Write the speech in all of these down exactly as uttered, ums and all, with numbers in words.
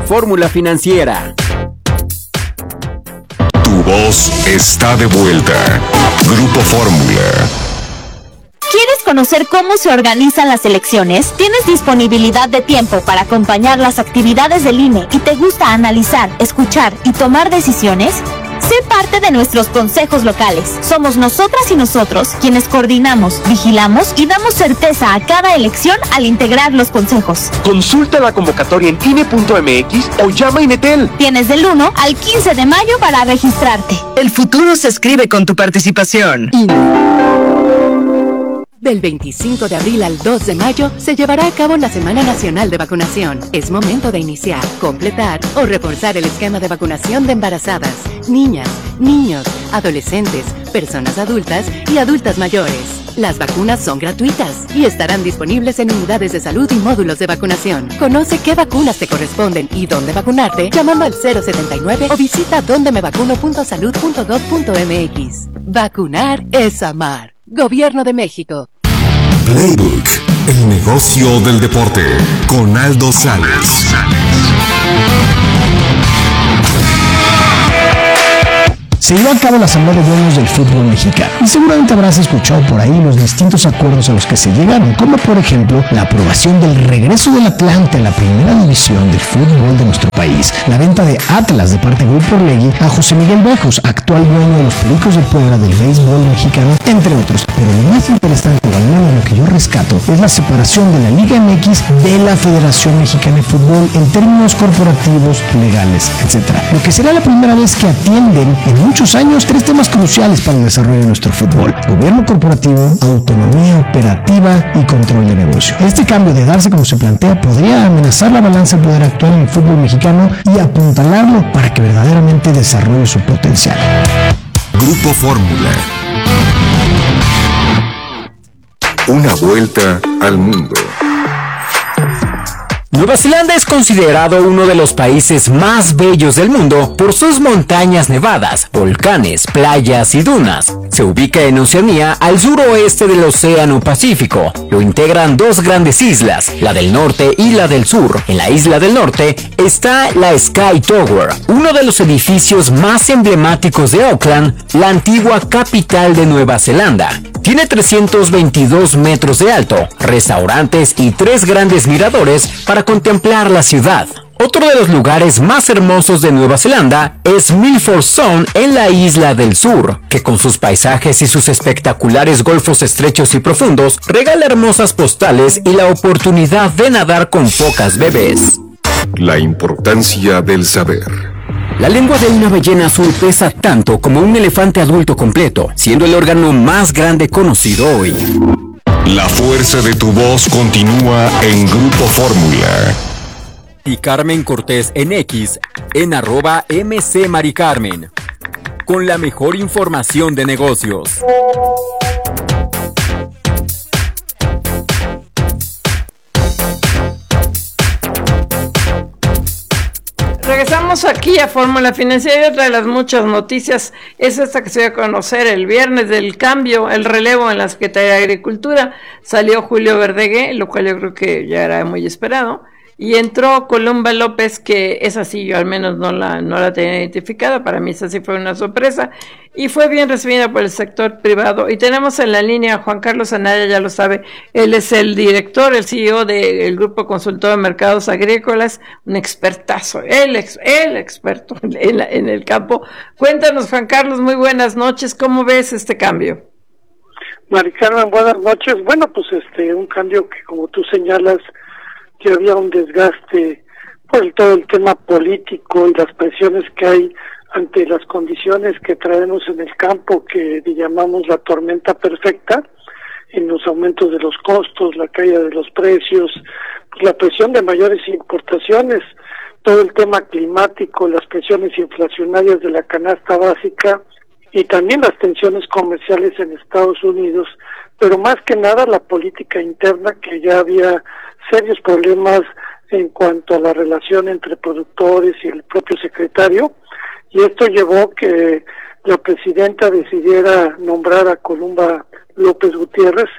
Fórmula Financiera. Tu voz está de vuelta. Grupo Fórmula. ¿Quieres conocer cómo se organizan las elecciones? ¿Tienes disponibilidad de tiempo para acompañar las actividades del I N E y te gusta analizar, escuchar y tomar decisiones? Sé parte de nuestros consejos locales. Somos nosotras y nosotros quienes coordinamos, vigilamos y damos certeza a cada elección al integrar los consejos. Consulta la convocatoria en I N E punto M X o llama a Inetel. Tienes del uno al quince de mayo para registrarte. El futuro se escribe con tu participación. I N E. Del veinticinco de abril al dos de mayo se llevará a cabo la Semana Nacional de Vacunación. Es momento de iniciar, completar o reforzar el esquema de vacunación de embarazadas, niñas, niños, adolescentes, personas adultas y adultas mayores. Las vacunas son gratuitas y estarán disponibles en unidades de salud y módulos de vacunación. Conoce qué vacunas te corresponden y dónde vacunarte llamando al cero setenta y nueve o visita donde me vacuno punto salud punto gov punto m x. Vacunar es amar. Gobierno de México. Playbook, el negocio del deporte, con Aldo Sales. Se llevó a cabo la Asamblea de Dueños del Fútbol Mexicano y seguramente habrás escuchado por ahí los distintos acuerdos a los que se llegaron, como por ejemplo la aprobación del regreso del Atlante a la primera división del fútbol de nuestro país, la venta de Atlas de parte de Grupo Orlegui a José Miguel Bejos, actual dueño de los Pericos de Puebla del béisbol mexicano, entre otros. Pero lo más interesante, o al menos lo que yo rescato, es la separación de la Liga M X de la Federación Mexicana de Fútbol en términos corporativos, legales, etcétera. Lo que será la primera vez que atienden en muchos años tres temas cruciales para el desarrollo de nuestro fútbol: gobierno corporativo, autonomía operativa y control de negocio. Este cambio de darse como se plantea podría amenazar la balanza de poder actual en el fútbol mexicano y apuntalarlo para que verdaderamente desarrolle su potencial. Grupo Fórmula. Una vuelta al mundo. Nueva Zelanda es considerado uno de los países más bellos del mundo por sus montañas nevadas, volcanes, playas y dunas. Se ubica en Oceanía, al suroeste del Océano Pacífico. Lo integran dos grandes islas, la del norte y la del sur. En la isla del norte está la Sky Tower, uno de los edificios más emblemáticos de Auckland, la antigua capital de Nueva Zelanda. Tiene trescientos veintidós metros de alto, restaurantes y tres grandes miradores para contemplar la ciudad. Otro de los lugares más hermosos de Nueva Zelanda es Milford Sound en la isla del sur, que con sus paisajes y sus espectaculares golfos estrechos y profundos regala hermosas postales y la oportunidad de nadar con focas bebés. La importancia del saber. La lengua de una ballena azul pesa tanto como un elefante adulto completo, siendo el órgano más grande conocido hoy. La fuerza de tu voz continúa en Grupo Fórmula. Y Carmen Cortés en X, en arroba mcmaricarmen, con la mejor información de negocios. Regresamos aquí a Fórmula Financiera y otra de las muchas noticias es esta que se dio a conocer el viernes del cambio, el relevo en la Secretaría de Agricultura. Salió Julio Verdegué, lo cual yo creo que ya era muy esperado, y entró Columba López, que es así, yo al menos no la, no la tenía identificada, para mí esa sí fue una sorpresa, y fue bien recibida por el sector privado. Y tenemos en la línea a Juan Carlos Anaya, ya lo sabe, él es el director, el C E O del Grupo Consultor de Mercados Agrícolas, un expertazo, el, ex, el experto en, la, en el campo. Cuéntanos, Juan Carlos, muy buenas noches, ¿cómo ves este cambio? Mari Carmen, buenas noches. Bueno, pues este, un cambio que, como tú señalas, que había un desgaste por el, todo el tema político y las presiones que hay ante las condiciones que traemos en el campo, que llamamos la tormenta perfecta, en los aumentos de los costos, la caída de los precios, pues la presión de mayores importaciones, todo el tema climático, las presiones inflacionarias de la canasta básica y también las tensiones comerciales en Estados Unidos, pero más que nada la política interna, que ya había serios problemas en cuanto a la relación entre productores y el propio secretario, y esto llevó que la presidenta decidiera nombrar a Columba López Gutiérrez,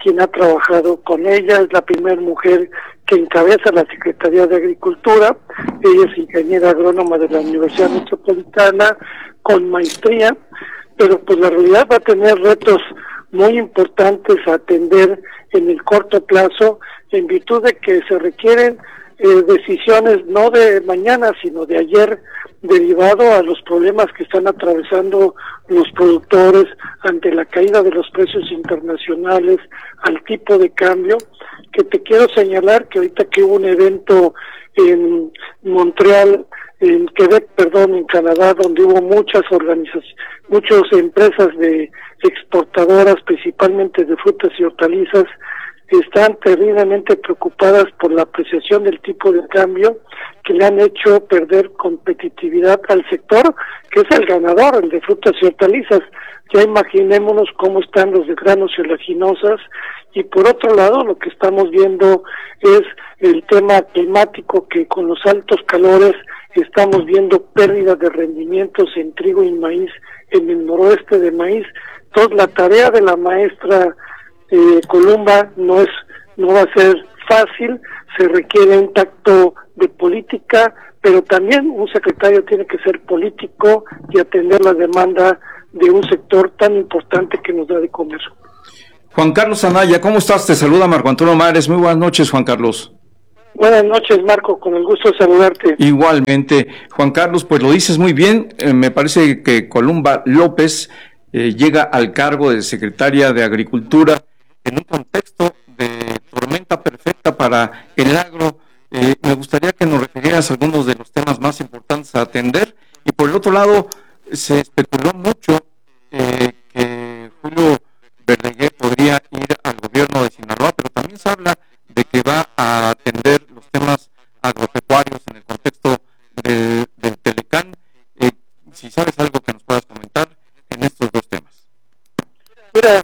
quien ha trabajado con ella, es la primera mujer que encabeza la Secretaría de Agricultura. Ella es ingeniera agrónoma de la Universidad Metropolitana con maestría, pero pues la realidad va a tener retos muy importantes a atender en el corto plazo, en virtud de que se requieren eh, decisiones no de mañana, sino de ayer, derivado a los problemas que están atravesando los productores ante la caída de los precios internacionales, al tipo de cambio, que te quiero señalar que ahorita que hubo un evento en Montreal, en Quebec, perdón, en Canadá, donde hubo muchas organizaciones, muchas empresas de exportadoras, principalmente de frutas y hortalizas, están terriblemente preocupadas por la apreciación del tipo de cambio que le han hecho perder competitividad al sector, que es el ganador, el de frutas y hortalizas. Ya imaginémonos cómo están los de granos y oleaginosas, y por otro lado lo que estamos viendo es el tema climático, que con los altos calores estamos viendo pérdidas de rendimientos en trigo y maíz en el noroeste de maíz. Entonces la tarea de la maestra eh, Columba no es no va a ser fácil, se requiere un tacto de política, pero también un secretario tiene que ser político y atender la demanda de un sector tan importante que nos da de comer. Juan Carlos Anaya, ¿cómo estás? Te saluda Marco Antonio Mares. Muy buenas noches, Juan Carlos. Buenas noches, Marco, con el gusto de saludarte. Igualmente, Juan Carlos, pues lo dices muy bien. Eh, me parece que Columba López eh, llega al cargo de secretaria de Agricultura en un contexto de tormenta perfecta para el agro. Eh, me gustaría que nos refirieras a algunos de los temas más importantes a atender. Y por el otro lado, se especuló mucho eh, que Julio Verdaguer podría ir al gobierno de Sinaloa, pero también se habla de que va a atender los temas agropecuarios en el contexto del, del Telecán. Eh, si sabes algo que nos puedas comentar en estos dos temas. Mira,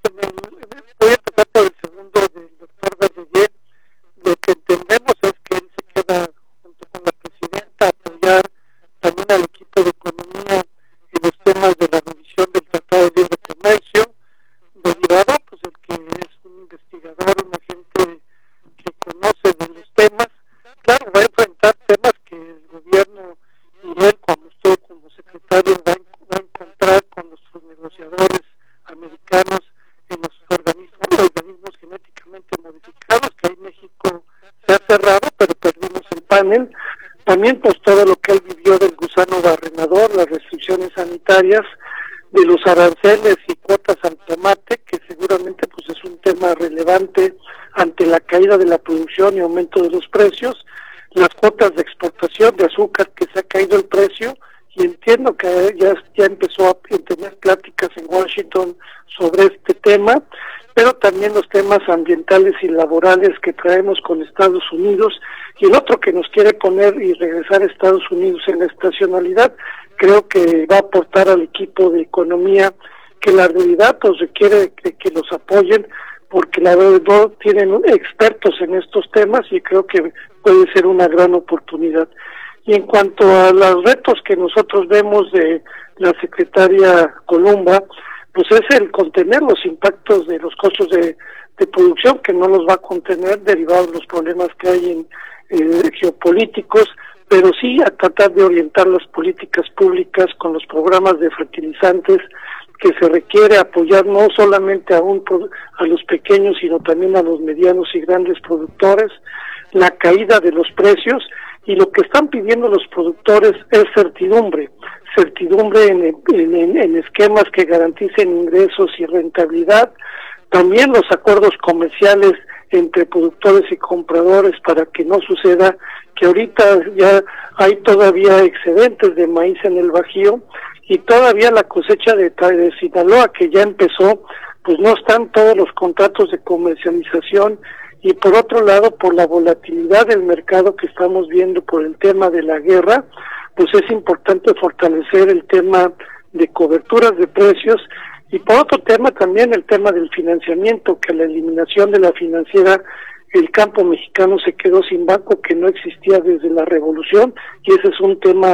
voy a tocar por el segundo del doctor Verdaguer. Lo que entendemos es que él se queda junto con la presidenta a apoyar también al equipo de economía en los temas de la revisión del Tratado de Libre Comercio, derivado, pues el que es un investigador, una gente que conoce de los temas. Claro, va a enfrentar temas que el gobierno y él, como usted como secretario, va a, va a encontrar con los negociadores americanos en los organismos, organismos genéticamente modificados, que ahí México se ha cerrado, pero perdimos el panel. También pues todo lo que él vivió del gusano barrenador, las restricciones sanitarias, de los aranceles y cuotas al tomate, que seguramente pues es un tema relevante ante la caída de la producción y aumento de los precios, las cuotas de exportación de azúcar, que se ha caído el precio, y entiendo que ya, ya empezó a tener pláticas en Washington sobre este tema, pero también los temas ambientales y laborales que traemos con Estados Unidos, y el otro que nos quiere poner y regresar a Estados Unidos en la estacionalidad. Creo que va a aportar al equipo de economía que la realidad pues requiere que, que los apoyen, porque la verdad tienen expertos en estos temas y creo que puede ser una gran oportunidad. Y en cuanto a los retos que nosotros vemos de la secretaria Columba, pues es el contener los impactos de los costos de, de producción, que no los va a contener derivados de los problemas que hay en eh, geopolíticos, pero sí a tratar de orientar las políticas públicas con los programas de fertilizantes, que se requiere apoyar no solamente a, un, a los pequeños, sino también a los medianos y grandes productores, la caída de los precios, y lo que están pidiendo los productores es certidumbre, certidumbre en, en, en esquemas que garanticen ingresos y rentabilidad, también los acuerdos comerciales entre productores y compradores para que no suceda que ahorita ya hay todavía excedentes de maíz en el Bajío y todavía la cosecha de, de Sinaloa, que ya empezó, pues no están todos los contratos de comercialización, y por otro lado, por la volatilidad del mercado que estamos viendo por el tema de la guerra, pues es importante fortalecer el tema de coberturas de precios, y por otro tema también el tema del financiamiento, que la eliminación de la financiera, el campo mexicano se quedó sin banco, que no existía desde la revolución, y ese es un tema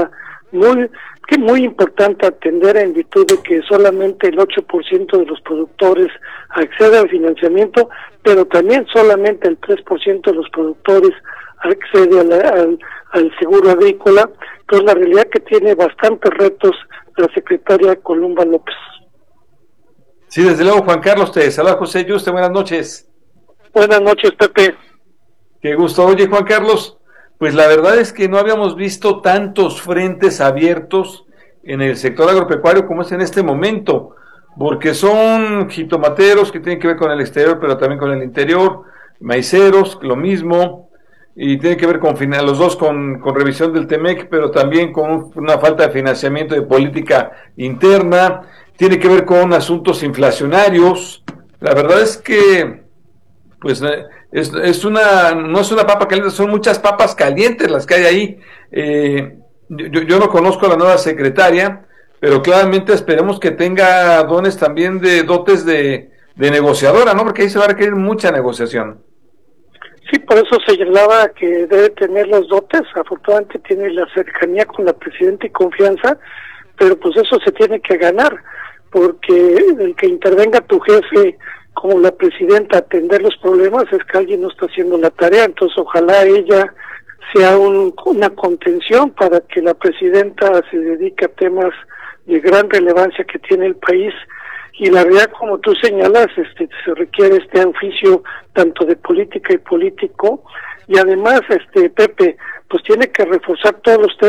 muy que muy importante atender en virtud de que solamente el ocho por ciento de los productores accede al financiamiento, pero también solamente el tres por ciento de los productores accede a la, al, al seguro agrícola. Entonces la realidad que tiene bastantes retos la secretaria Columba López. Sí, desde luego, Juan Carlos, te saluda José Yuste, buenas noches. Buenas noches, Pepe. Qué gusto. Oye, Juan Carlos, pues la verdad es que no habíamos visto tantos frentes abiertos en el sector agropecuario como es en este momento, porque son jitomateros que tienen que ver con el exterior, pero también con el interior, maiceros, lo mismo, y tiene que ver con los dos con, con revisión del Temec, pero también con una falta de financiamiento de política interna, tiene que ver con asuntos inflacionarios. La verdad es que pues es, es una, no es una papa caliente, son muchas papas calientes las que hay ahí. Eh, yo, yo no conozco a la nueva secretaria, pero claramente esperemos que tenga dones también de dotes de, de negociadora, ¿no? Porque ahí se va a requerir mucha negociación. Sí, por eso señalaba que debe tener los dotes. Afortunadamente tiene la cercanía con la presidenta y confianza, pero pues eso se tiene que ganar, porque el que intervenga tu jefe como la presidenta a atender los problemas es que alguien no está haciendo la tarea. Entonces ojalá ella sea un, una contención para que la presidenta se dedique a temas de gran relevancia que tiene el país. Y la verdad, como tú señalas, este se requiere este oficio tanto de política y político, y además, este Pepe, pues tiene que reforzar todos los temas